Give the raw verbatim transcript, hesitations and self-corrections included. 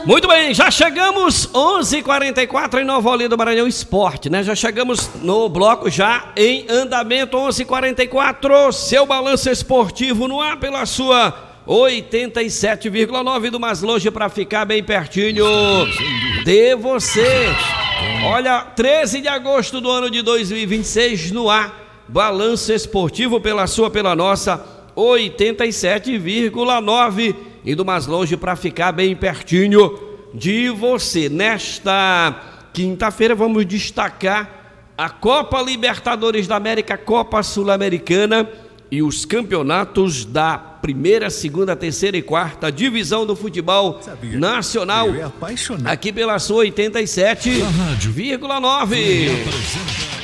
Muito bem, já chegamos onze e quarenta e quatro em Nova Olinda do Maranhão Esporte, né? Já chegamos no bloco já em andamento, onze e quarenta e quatro, seu balanço esportivo no ar pela sua oitenta e sete vírgula nove, do mais longe para ficar bem pertinho de você. Olha, treze de agosto do ano de dois mil e vinte e seis no ar, balanço esportivo pela sua, pela nossa oitenta e sete vírgula nove e do mais longe para ficar bem pertinho de você. Nesta quinta-feira vamos destacar a Copa Libertadores da América, Copa Sul-Americana e os campeonatos da primeira, segunda, terceira e quarta divisão do futebol Sabia. nacional, aqui pela sua oitenta e sete vírgula nove.